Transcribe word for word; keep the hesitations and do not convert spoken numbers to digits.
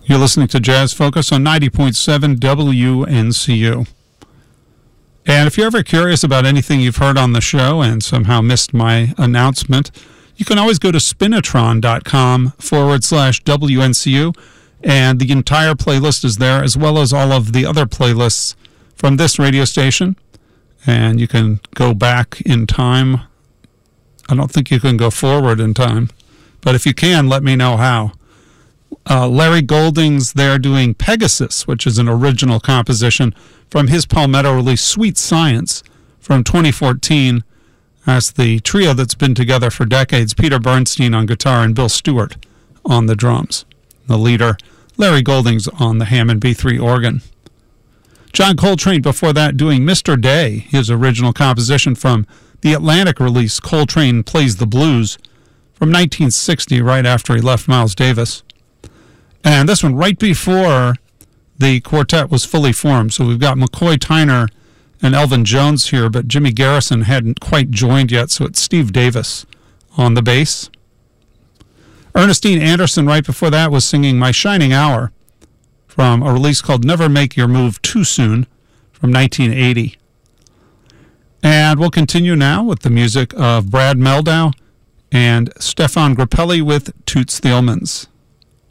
You're listening to Jazz Focus on ninety point seven W N C U. And if you're ever curious about anything you've heard on the show and somehow missed my announcement, you can always go to spinatron.com forward slash WNCU, and the entire playlist is there, as well as all of the other playlists from this radio station. And you can go back in time. I don't think you can go forward in time, but if you can, let me know how. Uh, Larry Golding's there doing Pegasus, which is an original composition from his Palmetto release Sweet Science from twenty fourteen. That's the trio that's been together for decades, Peter Bernstein on guitar and Bill Stewart on the drums. The leader, Larry Golding's on the Hammond B three organ. John Coltrane before that doing Mister Day, his original composition from the Atlantic release Coltrane Plays the Blues from nineteen sixty, right after he left Miles Davis. And this one right before the quartet was fully formed. So we've got McCoy Tyner and Elvin Jones here, but Jimmy Garrison hadn't quite joined yet, so it's Steve Davis on the bass. Ernestine Anderson right before that was singing My Shining Hour from a release called Never Make Your Move Too Soon from nineteen eighty. And we'll continue now with the music of Brad Mehldau and Stefan Grappelli with Toots Thielmans.